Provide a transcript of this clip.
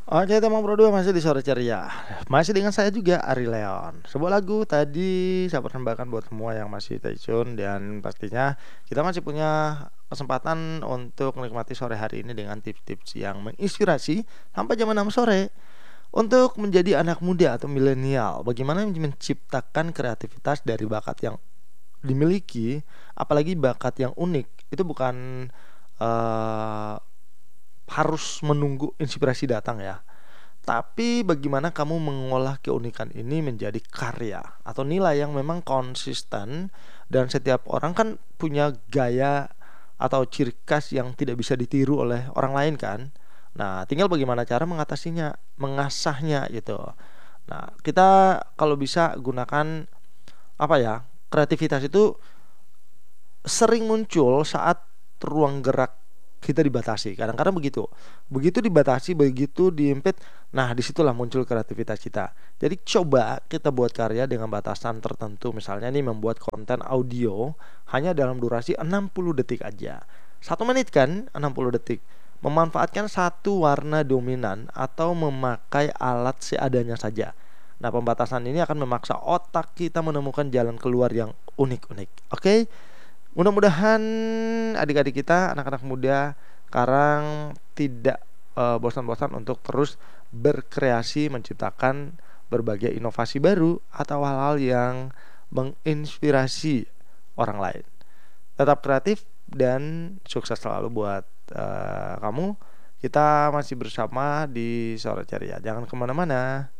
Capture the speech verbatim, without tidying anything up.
Oke, Temang Pro dua masih di Sore Ceria. Masih dengan saya juga, Ari Leon. Sebuah lagu tadi saya persembahkan buat semua yang masih stay tune. Dan pastinya kita masih punya kesempatan untuk menikmati sore hari ini dengan tips-tips yang menginspirasi sampai jam enam sore. Untuk menjadi anak muda atau milenial, bagaimana menciptakan kreativitas dari bakat yang dimiliki, apalagi bakat yang unik. Itu bukan eh, harus menunggu inspirasi datang ya. Tapi bagaimana kamu mengolah keunikan ini menjadi karya atau nilai yang memang konsisten, dan setiap orang kan punya gaya atau ciri khas yang tidak bisa ditiru oleh orang lain kan. Nah, tinggal bagaimana cara mengatasinya, mengasahnya gitu. Nah, kita kalau bisa gunakan apa ya? Kreativitas itu sering muncul saat ruang gerak kita dibatasi. Kadang-kadang begitu. Begitu dibatasi, begitu diimpit, nah disitulah muncul kreativitas kita. Jadi coba kita buat karya dengan batasan tertentu. Misalnya nih membuat konten audio hanya dalam durasi enam puluh detik aja. Satu menit kan, enam puluh detik. Memanfaatkan satu warna dominan atau memakai alat seadanya saja. Nah, pembatasan ini akan memaksa otak kita menemukan jalan keluar yang unik-unik. Oke? Mudah-mudahan adik-adik kita, anak-anak muda sekarang tidak eh, bosan-bosan untuk terus berkreasi, menciptakan berbagai inovasi baru atau hal-hal yang menginspirasi orang lain. Tetap kreatif dan sukses selalu buat eh, kamu. Kita masih bersama di Sore Ceria. Jangan kemana-mana.